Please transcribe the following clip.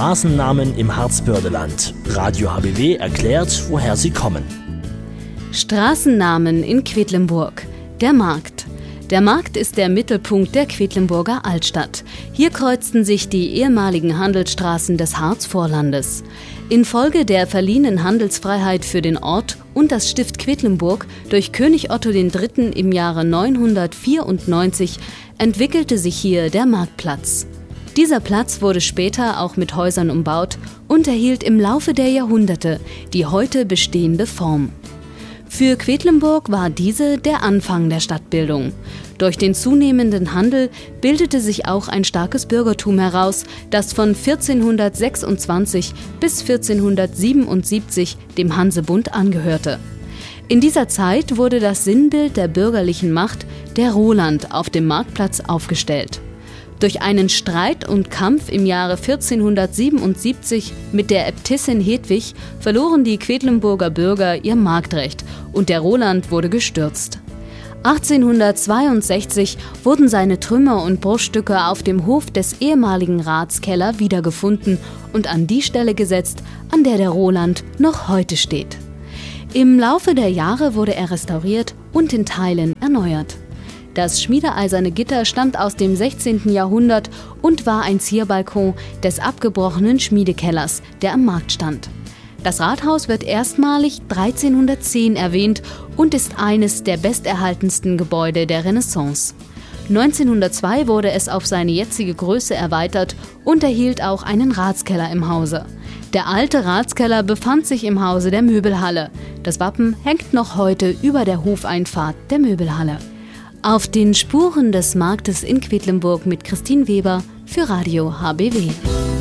Straßennamen im Harzbördeland. Radio HBW erklärt, woher sie kommen. Straßennamen in Quedlinburg. Der Markt. Der Markt ist der Mittelpunkt der Quedlinburger Altstadt. Hier kreuzten sich die ehemaligen Handelsstraßen des Harzvorlandes. Infolge der verliehenen Handelsfreiheit für den Ort und das Stift Quedlinburg durch König Otto III. Im Jahre 994 entwickelte sich hier der Marktplatz. Dieser Platz wurde später auch mit Häusern umbaut und erhielt im Laufe der Jahrhunderte die heute bestehende Form. Für Quedlinburg war diese der Anfang der Stadtbildung. Durch den zunehmenden Handel bildete sich auch ein starkes Bürgertum heraus, das von 1426 bis 1477 dem Hansebund angehörte. In dieser Zeit wurde das Sinnbild der bürgerlichen Macht, der Roland, auf dem Marktplatz aufgestellt. Durch einen Streit und Kampf im Jahre 1477 mit der Äbtissin Hedwig verloren die Quedlinburger Bürger ihr Marktrecht und der Roland wurde gestürzt. 1862 wurden seine Trümmer und Bruchstücke auf dem Hof des ehemaligen Ratskeller wiedergefunden und an die Stelle gesetzt, an der Roland noch heute steht. Im Laufe der Jahre wurde er restauriert und in Teilen erneuert. Das schmiedeeiserne Gitter stammt aus dem 16. Jahrhundert und war ein Zierbalkon des abgebrochenen Schmiedekellers, der am Markt stand. Das Rathaus wird erstmalig 1310 erwähnt und ist eines der besterhaltensten Gebäude der Renaissance. 1902 wurde es auf seine jetzige Größe erweitert und erhielt auch einen Ratskeller im Hause. Der alte Ratskeller befand sich im Hause der Möbelhalle. Das Wappen hängt noch heute über der Hofeinfahrt der Möbelhalle. Auf den Spuren des Marktes in Quedlinburg mit Christine Weber für Radio HBW.